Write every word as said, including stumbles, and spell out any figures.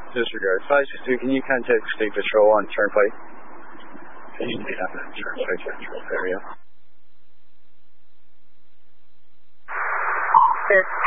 Disregard. five six two, can you contact State Patrol on Turnpike? State on the Turnpike Central area. Sure.